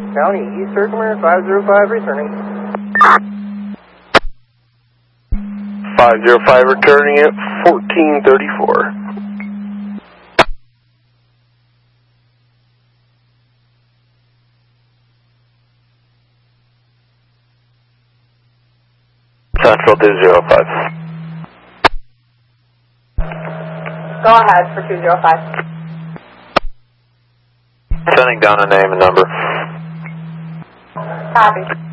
County, East Circular, 505 returning. 505 returning at 1434. Central 205. Go ahead for 205. Sending down a name and number. Copy.